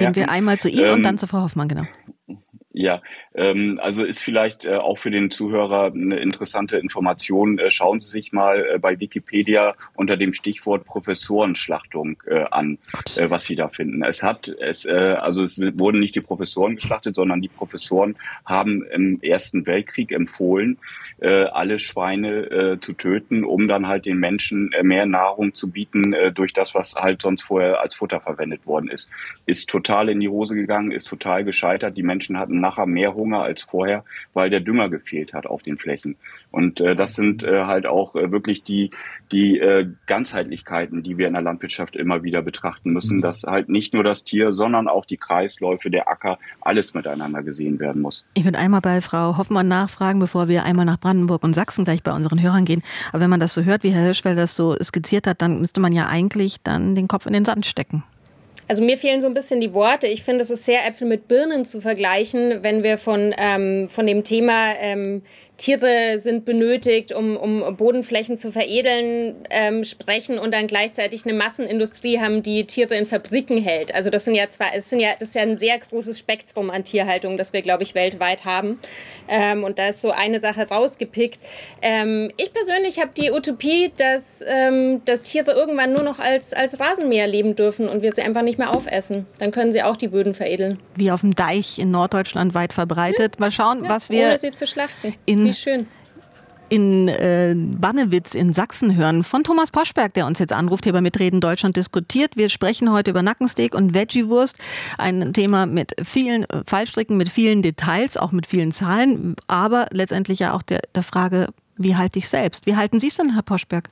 gehen wir einmal zu Ihnen und dann zu Frau Hoffmann, genau. Ja, also ist vielleicht auch für den Zuhörer eine interessante Information. Schauen Sie sich mal bei Wikipedia unter dem Stichwort Professorenschlachtung an, was Sie da finden. Es wurden nicht die Professoren geschlachtet, sondern die Professoren haben im Ersten Weltkrieg empfohlen, alle Schweine zu töten, um dann halt den Menschen mehr Nahrung zu bieten durch das, was halt sonst vorher als Futter verwendet worden ist. Ist total in die Hose gegangen, ist total gescheitert. Die Menschen hatten nachher mehr Hunger als vorher, weil der Dünger gefehlt hat auf den Flächen. Und das sind halt auch wirklich die Ganzheitlichkeiten, die wir in der Landwirtschaft immer wieder betrachten müssen, dass halt nicht nur das Tier, sondern auch die Kreisläufe, der Acker, alles miteinander gesehen werden muss. Ich würde einmal bei Frau Hoffmann nachfragen, bevor wir einmal nach Brandenburg und Sachsen gleich bei unseren Hörern gehen. Aber wenn man das so hört, wie Herr Hirschfeld das so skizziert hat, dann müsste man ja eigentlich dann den Kopf in den Sand stecken. Also mir fehlen so ein bisschen die Worte. Ich finde, es ist sehr Äpfel mit Birnen zu vergleichen, wenn wir von dem Thema Tiere sind benötigt, um Bodenflächen zu veredeln, sprechen und dann gleichzeitig eine Massenindustrie haben, die Tiere in Fabriken hält. Also das ist ja ein sehr großes Spektrum an Tierhaltung, das wir, glaube ich, weltweit haben. Und da ist so eine Sache rausgepickt. Ich persönlich habe die Utopie, dass Tiere irgendwann nur noch als Rasenmäher leben dürfen und wir sie einfach nicht mehr aufessen. Dann können sie auch die Böden veredeln. Wie auf dem Deich in Norddeutschland weit verbreitet. Mal schauen, was wir ohne sie zu schlachten. Wie schön. In Bannewitz in Sachsen hören von Thomas Poschberg, der uns jetzt anruft, hier bei Mitreden Deutschland diskutiert. Wir sprechen heute über Nackensteak und Veggie-Wurst. Ein Thema mit vielen Fallstricken, mit vielen Details, auch mit vielen Zahlen, aber letztendlich ja auch der Frage, wie halte ich selbst? Wie halten Sie es denn, Herr Poschberg?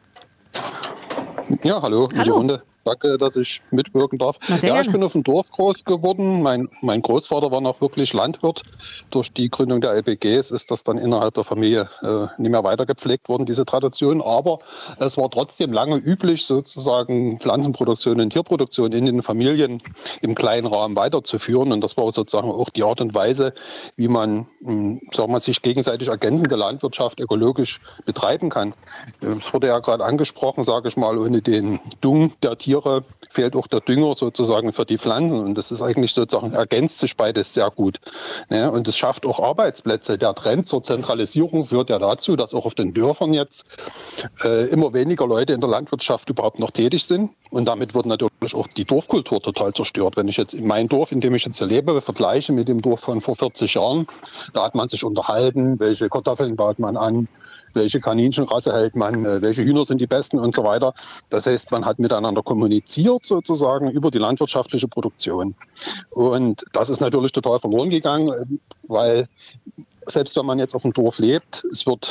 Ja, hallo. Hallo. Runde. Danke, dass ich mitwirken darf. Ja, ich bin auf dem Dorf groß geworden. Mein Großvater war noch wirklich Landwirt. Durch die Gründung der LPGs ist das dann innerhalb der Familie nicht mehr weitergepflegt worden, diese Tradition. Aber es war trotzdem lange üblich, sozusagen Pflanzenproduktion und Tierproduktion in den Familien im kleinen Rahmen weiterzuführen. Und das war sozusagen auch die Art und Weise, wie man sich gegenseitig ergänzende Landwirtschaft ökologisch betreiben kann. Es wurde ja gerade angesprochen, sage ich mal, ohne den Dung der Tiere fehlt auch der Dünger sozusagen für die Pflanzen. Und das ist eigentlich sozusagen, ergänzt sich beides sehr gut. Ja, und es schafft auch Arbeitsplätze. Der Trend zur Zentralisierung führt ja dazu, dass auch auf den Dörfern jetzt immer weniger Leute in der Landwirtschaft überhaupt noch tätig sind. Und damit wird natürlich auch die Dorfkultur total zerstört. Wenn ich jetzt in mein Dorf, in dem ich jetzt lebe, vergleiche mit dem Dorf von vor 40 Jahren, da hat man sich unterhalten, welche Kartoffeln baut man an, welche Kaninchenrasse hält man, welche Hühner sind die besten und so weiter. Das heißt, man hat miteinander kommuniziert sozusagen über die landwirtschaftliche Produktion. Und das ist natürlich total verloren gegangen, weil selbst wenn man jetzt auf dem Dorf lebt,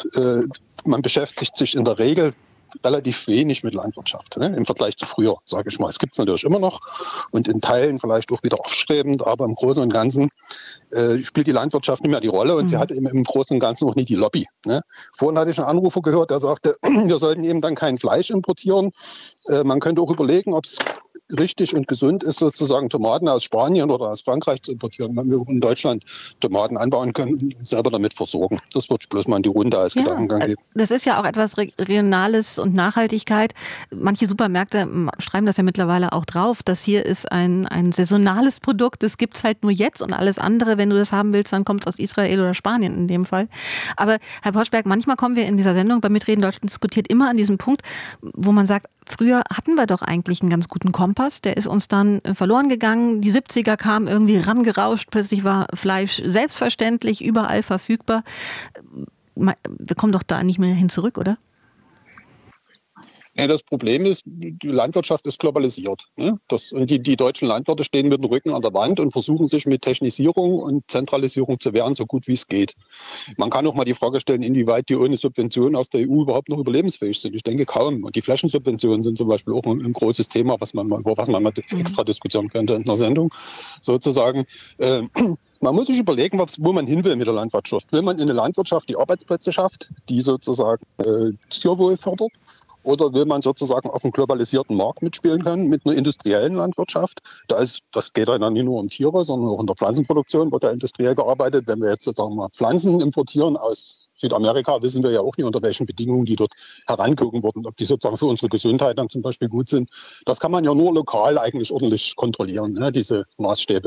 man beschäftigt sich in der Regel relativ wenig mit Landwirtschaft, ne? Im Vergleich zu früher, sage ich mal. Es gibt es natürlich immer noch und in Teilen vielleicht auch wieder aufstrebend, aber im Großen und Ganzen spielt die Landwirtschaft nicht mehr die Rolle und sie hat im Großen und Ganzen auch nicht die Lobby. Ne? Vorhin hatte ich einen Anrufer gehört, der sagte, wir sollten eben dann kein Fleisch importieren. Man könnte auch überlegen, ob es richtig und gesund ist, sozusagen Tomaten aus Spanien oder aus Frankreich zu importieren, wenn wir in Deutschland Tomaten anbauen können und selber damit versorgen. Das würde ich bloß mal in die Runde als Gedankengang geben. Das ist ja auch etwas Regionales und Nachhaltigkeit. Manche Supermärkte schreiben das ja mittlerweile auch drauf, dass hier ist ein saisonales Produkt, das gibt's halt nur jetzt und alles andere, wenn du das haben willst, dann kommt es aus Israel oder Spanien in dem Fall. Aber Herr Poschberg, manchmal kommen wir in dieser Sendung bei Mitreden Deutschland diskutiert immer an diesem Punkt, wo man sagt, früher hatten wir doch eigentlich einen ganz guten Kompass, der ist uns dann verloren gegangen. Die 70er kamen irgendwie rangerauscht, plötzlich war Fleisch selbstverständlich, überall verfügbar. Wir kommen doch da nicht mehr hin zurück, oder? Ja, das Problem ist, die Landwirtschaft ist globalisiert. Ne? Und die deutschen Landwirte stehen mit dem Rücken an der Wand und versuchen sich mit Technisierung und Zentralisierung zu wehren, so gut wie es geht. Man kann auch mal die Frage stellen, inwieweit die ohne Subventionen aus der EU überhaupt noch überlebensfähig sind. Ich denke kaum. Und die Flächensubventionen sind zum Beispiel auch ein großes Thema, über was man mal extra diskutieren könnte in einer Sendung sozusagen. Man muss sich überlegen, wo man hin will mit der Landwirtschaft. Will man in eine Landwirtschaft, die Arbeitsplätze schafft, die sozusagen Tierwohl fördert? Oder will man sozusagen auf einem globalisierten Markt mitspielen können mit einer industriellen Landwirtschaft? Das geht ja dann nicht nur um Tiere, sondern auch in der Pflanzenproduktion wird ja industriell gearbeitet. Wenn wir jetzt sozusagen mal Pflanzen importieren aus Südamerika, wissen wir ja auch nicht, unter welchen Bedingungen die dort herangezogen wurden, ob die sozusagen für unsere Gesundheit dann zum Beispiel gut sind. Das kann man ja nur lokal eigentlich ordentlich kontrollieren, ne, diese Maßstäbe.